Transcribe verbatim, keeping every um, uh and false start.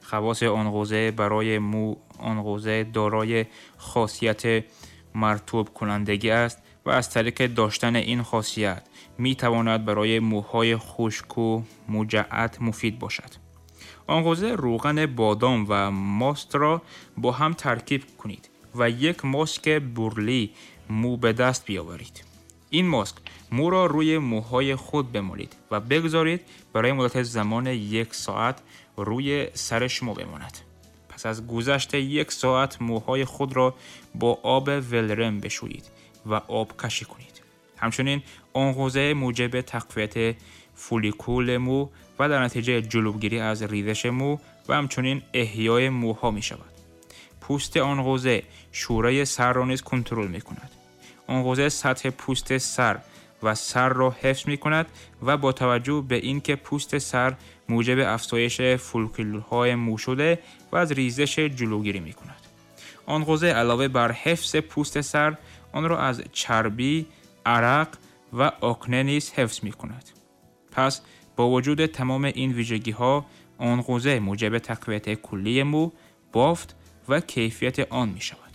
خواص آن غوزه برای مو آن غوزه دارای خاصیت مرطوب کنندگی است و از طریق داشتن این خاصیت می تواند برای موهای خشک و مجعد مفید باشد. آن غوزه روغن بادام و ماست را با هم ترکیب کنید و یک ماسک برلی مو به دست بیاورید. این ماسک مو را روی موهای خود بمالید و بگذارید برای مدت زمان یک ساعت روی سر شما بماند. پس از گذشت یک ساعت موهای خود را با آب ولرم بشویید و آب کشی کنید. همچنین آن غوزه موجب تقویت فولیکول مو و در نتیجه جلوگیری از ریزش مو و همچنین احیای موها می شود. پوست آن غوزه شوره سر را نیز کنترل می کند. آن غوزه سطح پوست سر و سر را حفظ می کند و با توجه به اینکه پوست سر موجب افزایش فولیکول‌های مو شده و از ریزش جلوگیری می کند. آن غوزه علاوه بر حفظ پوست سر، آن را از چربی، عرق و آکنه نیز حفظ می کند. پس با وجود تمام این ویژگی ها، آن غوزه موجب تقویت کلی مو، بافت و کیفیت آن می شود.